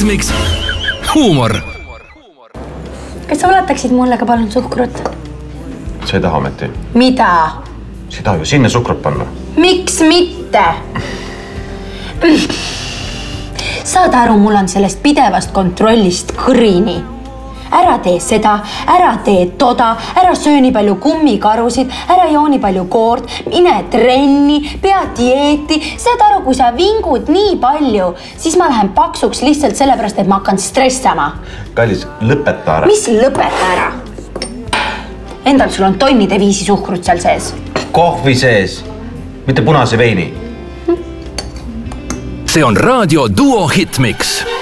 Hitmix huumor. Kas sa ulataksid mulle ka palun suhkrut? Sa ei taha, Meti? Mida? Sa ei taha ju sinna suhkrut panna. Miks mitte? Saad aru, mul on sellest pidevast kontrollist kõrini. Ära tee seda, ära tee toda, ära söö nii palju kummikarusid, ära joo nii palju koort, mine trenni, pea dieeti. Saad aru, kui sa vingud nii palju, siis ma lähen paksuks lihtsalt sellepärast, et ma hakkan stressama. Kallis, lõpeta ära. Mis lõpeta ära? Endal sul on tonnide viisi suhkrut seal sees. Kohvi sees, mitte punase veini. See on Raadio Duo Hitmix.